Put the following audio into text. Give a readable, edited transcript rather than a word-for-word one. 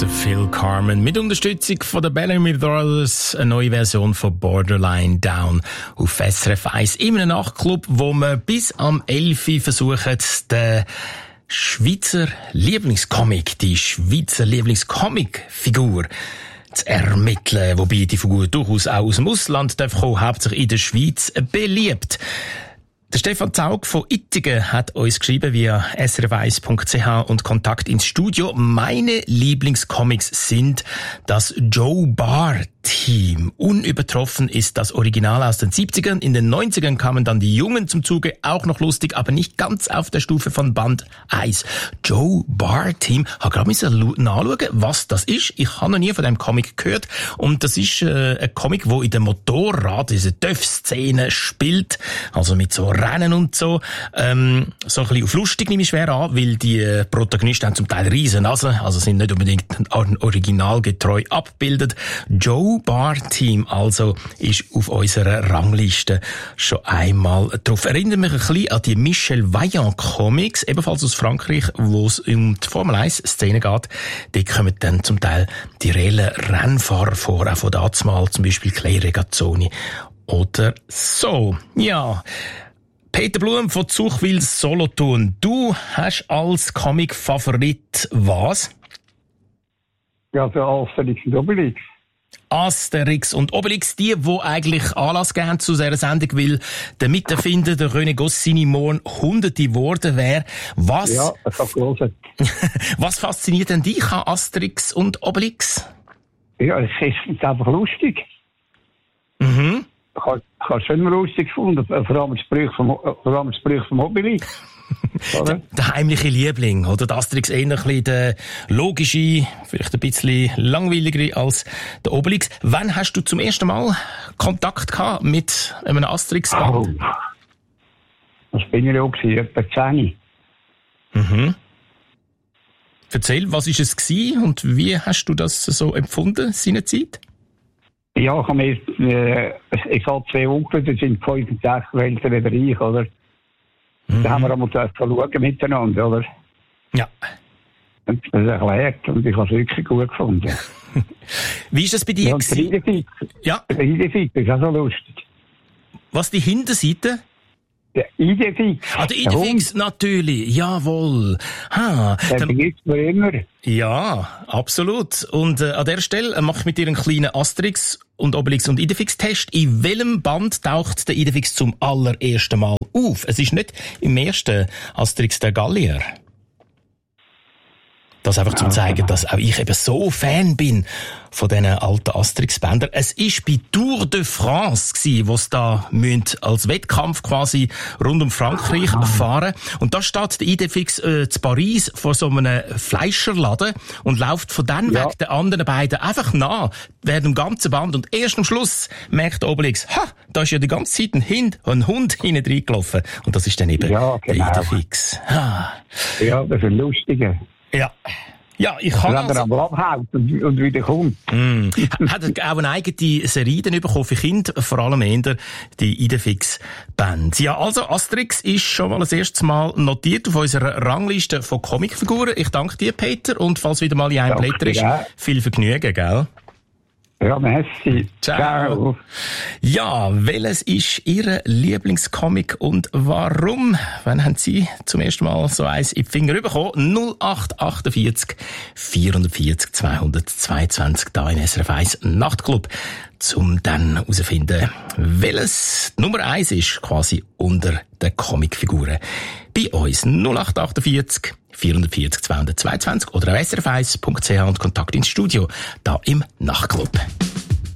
der Phil Carmen mit Unterstützung von der Bellamy Brothers, eine neue Version von Borderline Down auf SRF 1 in einem Nachtclub, wo wir bis am 11 Uhr versuchen, den Schweizer Lieblingscomic, die Schweizer Lieblingscomic-Figur zu ermitteln, wobei die Figur durchaus auch aus dem Ausland kommen, hauptsächlich in der Schweiz beliebt. Der Stefan Zaug von Ittigen hat uns geschrieben via srf1.ch und Kontakt ins Studio. Meine Lieblingscomics sind das Joe Barr Team. Unübertroffen ist das Original aus den 70ern. In den 90ern kamen dann die Jungen zum Zuge. Auch noch lustig, aber nicht ganz auf der Stufe von Band 1. Joe Barr Team. Ich habe gerade nachschauen, was das ist. Ich habe noch nie von dem Comic gehört. Und das ist ein Comic, wo in der Motorrad, diese TÜV-Szene spielt. Also mit so Rennen und so. So ein bisschen auf lustig nehme ich schwer an, weil die Protagonisten haben zum Teil riesen Nasen, also sind nicht unbedingt originalgetreu abgebildet. Joe Barr Team also ist auf unserer Rangliste schon einmal drauf. Erinnert mich ein bisschen an die Michel Vaillant Comics, ebenfalls aus Frankreich, wo es um die Formel 1 Szene geht. Die kommen dann zum Teil die reellen Rennfahrer vor, auch von dazumal, zum Beispiel Clay Regazzoni oder so. Ja. Peter Blum von Zuchwil Solothurn. Du hast als Comic-Favorit was? Ja, der Asterix und Obelix. Asterix und Obelix, die eigentlich Anlass geben zu dieser Sendung, weil der Miterfinder, der René Goscinny, morgen Hunderte geworden wäre. Ja, das hat gelesen. Was fasziniert denn dich an Asterix und Obelix? Ja, es ist einfach lustig. Mhm. Ich habe es schon immer lustig gefunden, vor allem das Sprüch vom Obelix. Der heimliche Liebling, oder? Der Asterix eher ein bisschen der logische, vielleicht ein bisschen langweiliger als der Obelix. Wann hast du zum ersten Mal Kontakt gehabt mit einem Asterix-Band? Oh. Das bin ich auch gewesen, etwa 10. Mhm. Erzähl, was war es gewesen und wie hast du das so empfunden, seinerzeit? Ja, ich habe 2 Onkel, die sind 5 und 6 älter wie ich, oder? Da haben wir einmal schauen miteinander, oder? Ja. Und das erklärt und ich habe es wirklich gut gefunden. Wie ist das bei dir? Ja, und der Idefix. Ja. Der Idefix ist auch so lustig. Was, die Hinterseite? Der Idefix. Ah, der Idefix, natürlich. Jawohl. Der gibt's mir immer. Ja, absolut. Und an der Stelle mache ich mit dir einen kleinen Asterix und Obelix und Idefix-Test. In welchem Band taucht der Idefix zum allerersten Mal auf? Es ist nicht im ersten Asterix der Gallier. Das einfach zum zeigen, dass auch ich eben so Fan bin von diesen alten Asterix-Bändern. Es ist bei Tour de France gsi, wo es da als Wettkampf quasi rund um Frankreich fahren. Und da steht der Idefix zu Paris vor so einem Fleischerladen und läuft von dann weg den anderen beiden einfach nach, während dem ganzen Band. Und erst am Schluss merkt der Obelix, da ist ja die ganze Zeit ein Hund hinten reingelaufen. Und das ist dann eben der Idefix. Ja, das ist ein lustiger. Ja, ich kann also... Wenn er abhaut und wieder kommt. Hat er auch eine eigene Serie dann bekommen für Kinder, vor allem eher die Idefix-Band. Ja, also Asterix ist schon mal das erste Mal notiert auf unserer Rangliste von Comicfiguren. Ich danke dir, Peter, und falls wieder mal in einem Blätter ist, viel Vergnügen, gell? Ja, merci. Ciao. Ja, welches ist Ihr Lieblingscomic und warum? Wann haben Sie zum ersten Mal so eins in die Finger bekommen? 0848 440 222 da in SRF 1 Nachtclub, zum dann herauszufinden, welches Nummer 1 ist quasi unter den Comicfiguren. Bei uns 0848 440 222 oder srf1.ch und Kontakt ins Studio da im Nachtclub.